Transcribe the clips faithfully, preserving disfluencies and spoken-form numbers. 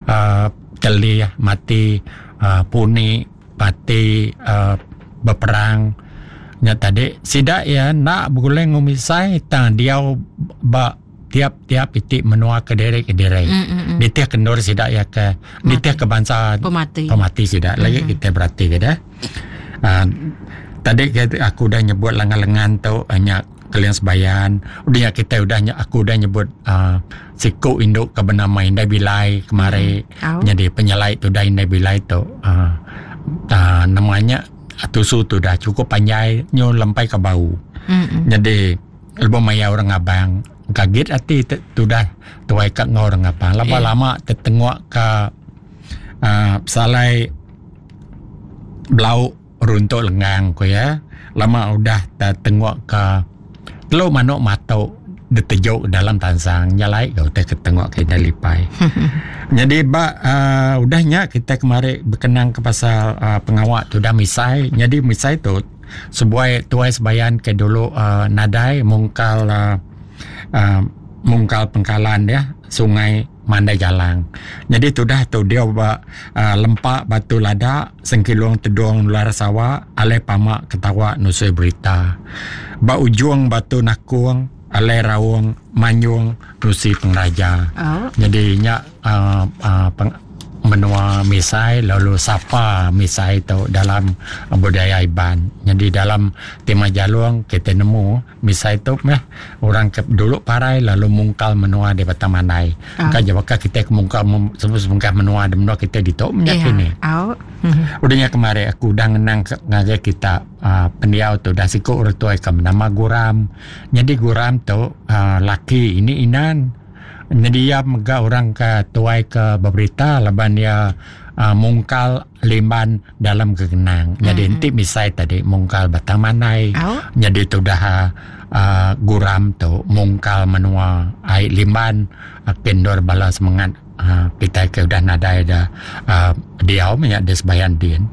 uh, teli mati uh, puni mati uh, berperang nya tadi sidak ya nak boleh ngumisai tang dia ba tiap-tiap itik menua ke derek ke derek mm, dia kendor sidak ya ke dia ke bangsa pemati pemati sidak lagi mm-hmm. kita berarti ke dah uh, tadi aku dah nyebut lengan-lengan tu hanya kalian sebayan udah kita udahnya aku udah nyebut uh, siku induk ke bernama Indai Bilai kemarin mm. oh. jadi penyelai tu dah Indai Bilai tu uh, uh, namanya tusu tu dah cukup panjang nyo lempai ke bau mm-hmm. jadi lebih maya orang abang kaget hati tu dah tuai kat ngau orang abang lama-lama yeah. tertengok ke uh, salai blau runtuk lengang ko ya lama udah tertengok ke telo manuk matok ditejuk dalam tansang nyalai kau teh ketengok ke dalipai. Jadi ba uh, udahnya kita kemarin berkenang ke pasal uh, pengawak tu dah misai. Jadi misai tu sebuah tuai sebayan ke dulu uh, nadai mungkal uh, uh, mungkal pengkalan dia sungai Mandai Jalang. Jadi tu dah tu dia ba uh, lempak batu lada sengkilung tedung luar sawa ale pamak ketawa nusui berita. Ba ujung batu nakung alai rawung manyung rusi pengraja. Oh. Jadi nya uh, uh, peng, menua misai lalu sapa misai tu dalam budaya Iban. Jadi dalam tema Jalung kita nemu misai tu meh orang ke, dulu parai lalu mungkal menua di Batam Mandai. Oh. Kan jawabkan kita mungkal sebut mungkal menua di menua kita di tok nya kini. Oh. Udahnya kemarin aku dah ngenang ngaga kita uh, pendiau tu dah siku urut ke nama Guram. Jadi Guram tu uh, laki ini inan. Jadi dia mega orang ke tuai ke berita leban dia uh, mungkal limban dalam kegenang. Jadi mm-hmm. inti misai tadi mungkal Batam Mandai. Oh. Jadi tu dah uh, Guram tu mungkal menua ai limban uh, kendor bala semangat uh, kita ke udah nadai dah uh, dia punya des bayan din.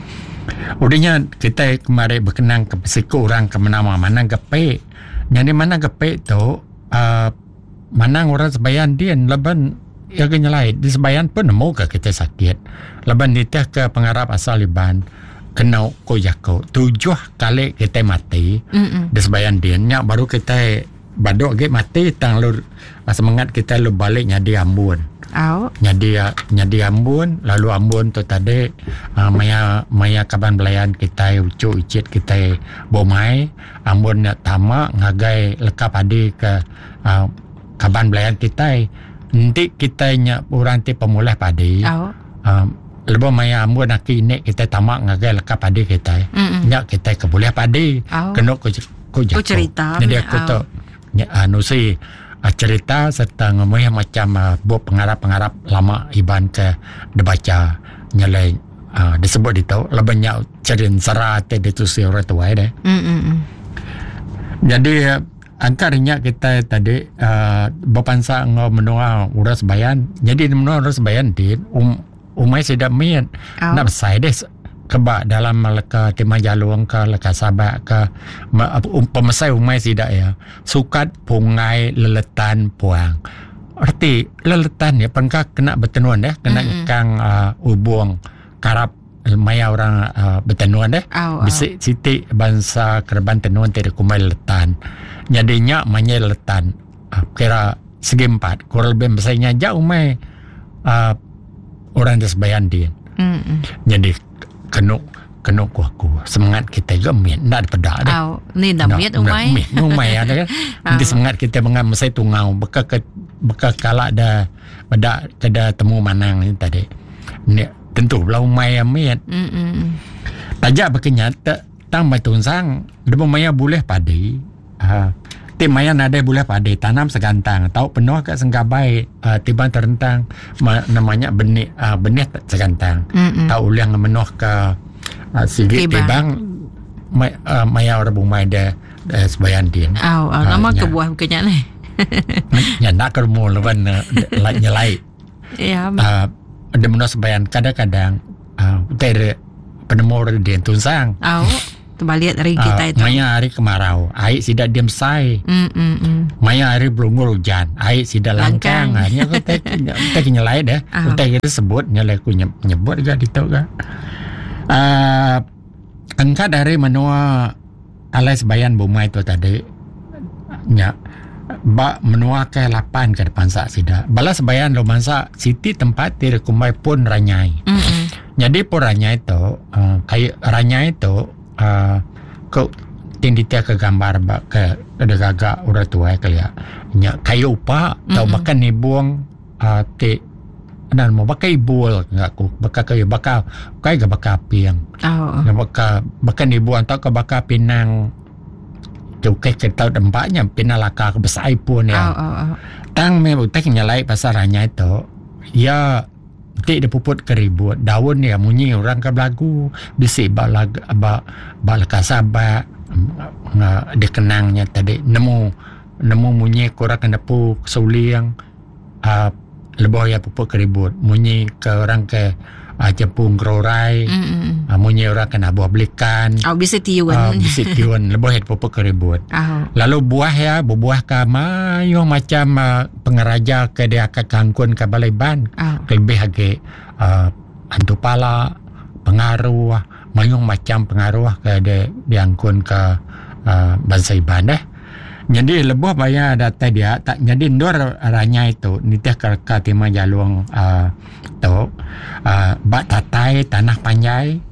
Udahnya kita kemarin berkenang ke siku orang ke menama mana gepe. Jadi mana gepe tu uh, manang orang sebayan dia leban ya kenyalai di sebayan pun nemu ke kita sakit leban diteh ke pengarap asal Liban kena koyako tujuh kali kita mati mm-mm. di sebayan dia nya baru kita badok ke mati tang lu semangat kita lu balik nyadi Ambon oh. nyadi nyadi Ambon lalu Ambon tu tadi uh, maya maya kaban belayan kita ucu icit kita bomai Ambon nak tamak ngagai lekap adi ke uh, kaban belayan kita nanti kita nya orang ti pemulih padi oh. um, lebih maya Ambon nak ini kita tamak ngagai lekap padi kita mm-mm. nya kita kebulih padi oh. kena ku ku cerita jadi aku oh. tu nya anu si uh, cerita serta ngomong macam uh, buat pengarap-pengarap lama Iban ke dibaca nyalai uh, disebut itu lebih nya cerin serat itu si orang tua deh mm-mm. jadi uh, angkarnya kita tadi uh, berpansa ngau menua uras bayan. Jadi menua uras bayan di um, umai sudah mian oh. nak besai deh kebak dalam leka tema Jalung ke leka Sabak ke um, pemesai umai tidak ya sukat pungai leletan puang. Arti leletan ya pengka kena bertenuan deh kena mm-hmm. kang uh, ubung karap maya orang uh, bertenuan deh oh, oh. bisik siti bangsa kerban tenuan tidak kumai leletan. Jadinya manya letan uh, kira segi empat kurang lebih besarnya jauh mai uh, orang des bayan dia mm-mm. jadi kenu kenu ku aku semangat kita gemit ndak pedak dah oh, ni dah miat umai umai ada kan nanti semangat kita mengam mesai tungau beka ke beka kala dah pedak kada temu manang ni tadi ni tentu belau umai miat tajak berkenyata tang batunsang depa maya boleh padi Uh, tim maya ada boleh padi tanam segantang tahu penuh kat senggabai uh, tiba terentang ma, namanya benih uh, benih segantang mm-mm. tahu ulang menuh ke uh, sigit tibang may, uh, maya orang bumai de, de sebayan din oh, oh, uh, nama ke buah bukannya ni nya nak kermu leban nyelai ya uh, de menuh sebayan kadang-kadang uh, ter penemu din tunsang oh terbalik dari Ah, kita itu. maya hari kemarau, air sidak diam sai. Hmm, hmm, hmm. Maya hari berungur hujan, air sidak langkang. Langkang. Hanya aku tak tak nyelai dah. Ah. Aku tak kita sebut nyelai aku nye- nyebut juga di tu kan. Ah, angkat dari menua alai sebayan bumai tu tadi. Nya ba menua ke lapan ke depan sak sida. Bala sebayan lo mansa siti tempat ti kumai pun ranyai. Hmm, hmm. Jadi pun ranyai tu uh, kayak ranyai tu uh, kau tinditia ke gambar ba ke ada gagak urat tua ke ya. Nya kayu upa tau Mm-mm. bahkan ni buang uh, ti dan mau bakai ibul enggak ku bakal kayu bakal kai ke bakal piang. Oh. Yang bakal bahkan ni buang tau ke bakal pinang cukai ke tau tempatnya pinang laka ke besar pun Oh, ya. oh, oh. Tang me utek nyalai pasal ranyai tu ya tik dia puput keribut daun ya munyi orang ke belagu bisi balag ba balakasaba nga dikenangnya tadi nemu nemu munyi kurang kena pu suliang uh, leboh ya puput keribut munyi ke orang ke uh, jepung krorai Hmm, hmm. uh, munyi orang kena buah belikan Oh, bisa tiuan. uh, bisi tiun leboh ya puput keribut. Oh. Lalu buah ya, buah ke mayo macam uh, pengeraja ke dia ke kangkun ke balai ban. Oh. Lebih lagi uh, hantu pala, pengaruh, mayung macam pengaruh ke dia diangkun ke uh, bangsa iban dah. Jadi lebuh bayar data dia tak jadi ndor ranya itu nitih ke ke timah jalung uh, tu uh, bak tatai tanah panjai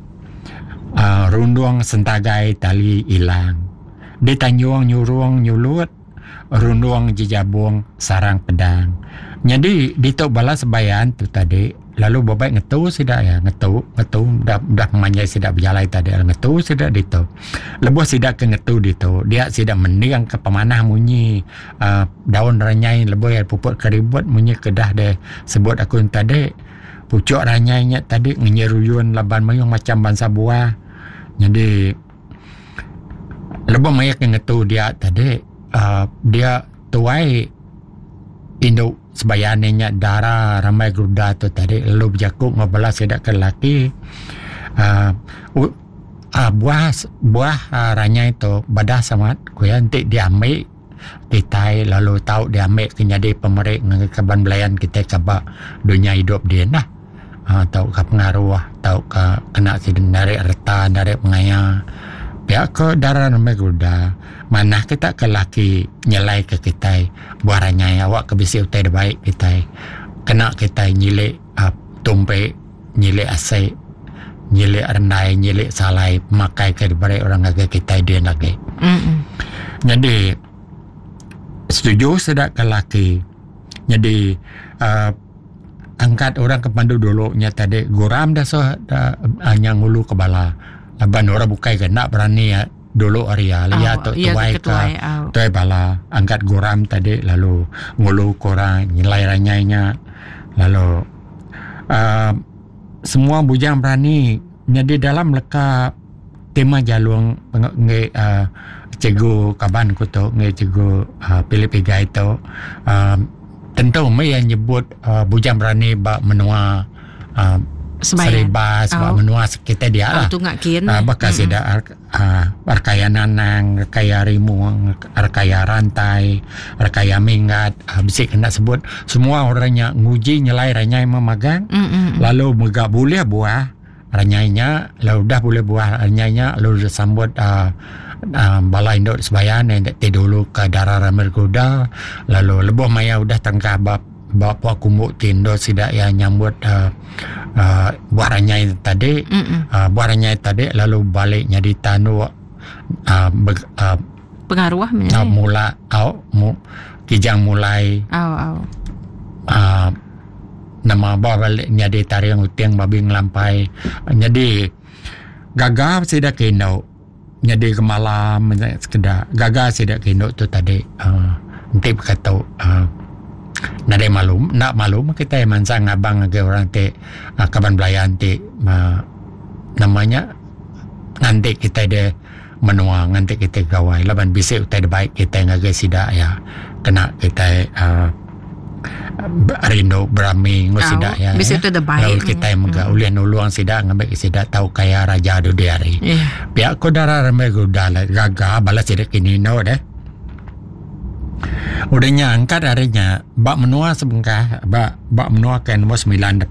uh, runduang sentagai tali hilang. Di Tanjung nyurung nyulut runduang jejabung sarang pedang. Jadi di tu balas sebayan tu tadi lalu babai ngetu sidak ya ngetu ngetu dah dah manjai sidak berjalan tadi ngetu sidak di tu. Lebuh sidak ke ngetu di tu dia sidak meniang ke pemanah munyi uh, daun ranyai lebuh ya puput keribut munyi kedah de sebut aku tadi pucuk ranyainya tadi ngenyeruyun laban mayung macam bangsa buah. Jadi lebuh mayak yang ngetu dia tadi uh, dia tuai induk sebayannya darah ramai geruda tu tadi lalu berjakuk ngobrol sedak ke laki uh, uh, uh, buah buah uh, ranya itu badah sangat kuya nanti diambil ditai lalu tahu diambil kenyadi pemerik dengan kaban belayan kita kabak dunia hidup dia nah uh, tahu ke pengaruh tahu ke kena sidin dari reta dari pengaya pihak ke darah ramai geruda mana kita ke laki nyelai ke kita buah ranyai awak ke bisi utai baik kita kena kita nyilik uh, tumpe nyilik asai nyilik rendai nyilik salai makai ke diberi orang agak kita dia lagi. Mm-mm. Jadi setuju sedak ke laki jadi uh, angkat orang ke pandu dulu nya tadi guram dah so dah uh, yang ngulu ke bala laban orang bukai ke nak berani ya dulu Arya lihat Oh, tu iya, tuai ketuai, ke oh. tuai bala angkat guram tadi lalu ngulu korang nilai ranyainya lalu uh, semua bujang berani jadi dalam leka tema jalung nge uh, cegu kaban ku tu nge cegu uh, Philip Iga itu uh, tentu me yang nyebut uh, bujang berani bak menua uh, Sebayan. seribas bak Oh. menua kita dia lah. Oh, tu ngak kin. Uh, bekas Mm-mm. ada ar- uh, arkaya nanang, arkaya rimuang, arkaya rantai, arkaya minggat, uh, bisa kena sebut semua orangnya nguji nyelai ranyai memagang, Mm-mm. lalu megak boleh buah ranyainya, lalu dah boleh buah ranyainya, lalu sambut uh, uh, balai induk sebayan yang ti dulu ke darah ramir kuda, lalu lebuh maya udah tengkah bab bapak kumbuk tindo sidak yang nyambut uh, uh, buah ranyai tadi. Mm-mm. Uh, buah ranyai tadi lalu baliknya di tanu uh, be, uh, Pengaruh uh, menjadi. mula au mu kijang mulai Oh, oh. uh, nama bawa baliknya di tariang utiang babi ngelampai uh, jadi gagah sidak kino jadi kemalam sekedar gagah sidak kino tu tadi uh, nanti berkata uh, nade malum nak malum kita yang mansang abang ke orang te uh, kaban belayan te uh, namanya nanti kita de menua nanti kita gawai laban bisik utai de baik kita ngage sida ya kena kita uh, Rindo berami ngos Ah, sidak ya. bisa tu dah baik. Lalu kita yang mega ulian nuluang sidak ngambil sidak tahu kaya raja do diari. Yeah. Pihak ko darah ramai gudala gaga balas sidak kini no deh. Udahnya angkat harinya bak menua sebengkah bak bak menua kan sembilan